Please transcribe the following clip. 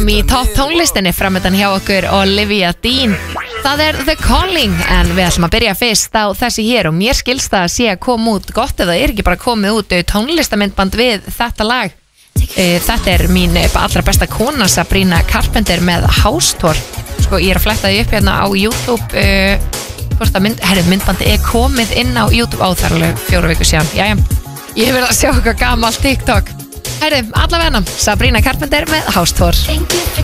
Í topp tónlistinni framöndan hjá okkur Olivia Dean. Það er The Calling, en við ætlum að byrja fyrst á þessi hér og mér skilst það að sé að koma út gott eða er ekki bara komið út tónlistamindband við þetta lag. Þetta er mín allra besta kona Sabrina Carpenter með House Tour. Sko ég er að fletta því upp hérna á YouTube hvort að myndbandi er komið inn á YouTube á þar alveg 4 vikur síðan. Jæja, ég hef verið að sjá eitthvað gamalt TikTok. Allavega Sabrina Carpenter með House Tour.